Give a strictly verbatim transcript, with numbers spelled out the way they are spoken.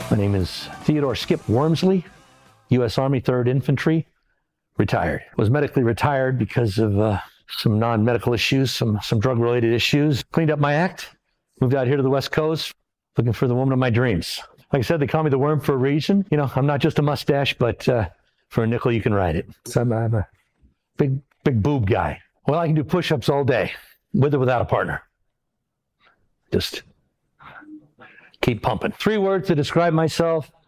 My name is Theodore Skip Wormsley, U S Army third Infantry, retired. Was medically retired because of uh, some non-medical issues, some, some drug-related issues. Cleaned up my act, moved out here to the West Coast, looking for the woman of my dreams. Like I said, they call me the Worm for a reason. You know, I'm not just a mustache, but uh, for a nickel, you can ride it. So I'm, I'm a big, big boob guy. Well, I can do push-ups all day, with or without a partner. Just keep pumping. Three words to describe myself: